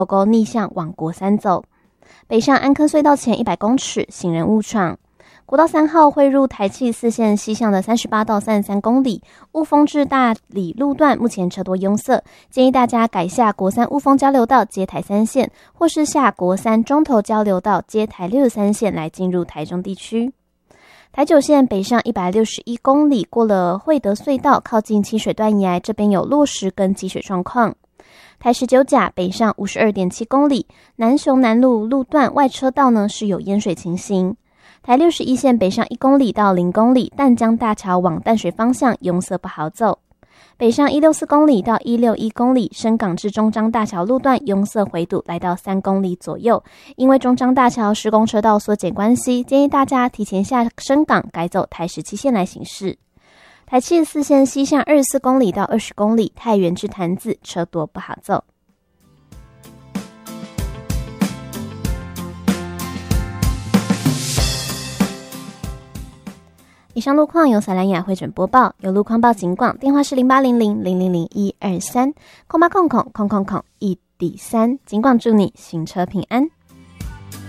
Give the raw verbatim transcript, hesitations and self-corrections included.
狗狗逆向往国三走。北上安坑隧道前一百公尺，行人误闯。国道三号汇入台七四线西向的三十八到三十三公里，雾峰至大里路段目前车多拥塞，建议大家改下国三雾峰交流道接台三线，或是下国三中投交流道接台六十三线来进入台中地区。台九线北上一百六十一公里，过了惠德隧道，靠近清水断崖，这边有落石跟积水状况。台十九甲北上 五十二点七公里，南雄南路路段外车道呢是有淹水情形。台六十一线北上一公里到零公里，淡江大桥往淡水方向拥塞不好走。北上一百六十四公里到一百六十一公里，深港至中彰大桥路段拥塞回堵来到三公里左右。因为中彰大桥施工车道缩减关系，建议大家提前下深港，改走台十七线来行驶。台七十四线西向二十四公里到二十公里，太原至潭子车多不好走。以上路况由撒兰雅汇整播报，有路况报警广，电话是零八零零零零零一二三，空八空空空空空一底三，警广祝你行车平安。